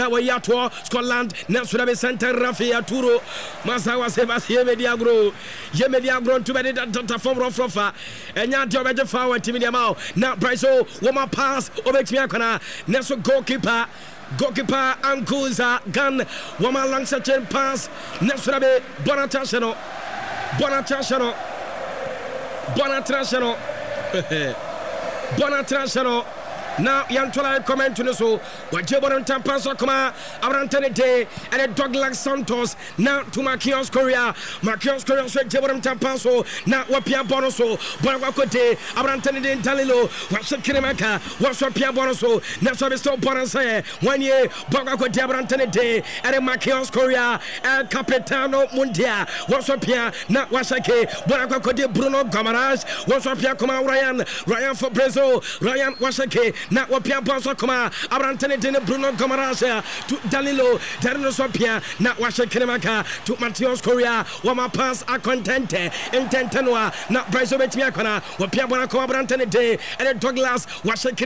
Wayato, Scotland, National Center, Rafia Turo, Masawa Sebastian Mediagro, Yemediagro to Medita from Rofrofa, and Yanto Bejafa, Timidiamao, now Bryso, Woma pass, Obexmiakana, Neso goalkeeper Ankuza, Gun, Woma Langsachen pass, Nesuabe, Bonatashano, Bonatrashano. Now, Yantola comment to the so, what Jeboran Tampaso Koma, Abrantane Day, and a dog like Santos, now to Marquinhos Korea, said Jeboran Tampaso, now Wapia Bonoso, Bonacote, Abrantane Day, Talilo, what's a Kirimaka, what's Wapia Bonoso, Nasabisto Bonase, 1 year, Bonacote, Abrantane Day, and a Marquinhos Korea, El Capitano Mundia, what's Wapia, not Wasake, Bonacote, Bruno Gamaras, what's Wapia Koma Ryan for Brazil, Ryan Wasake. Na wapia bonso koma Abrantene de Bruno Gomarasa to Danilo Terno Sopia na washe Kinemaka to Matheus Korea wama pass a contente intentenwa na Bryso Betmiakona wapia bona ko Abrantene de and Douglas washe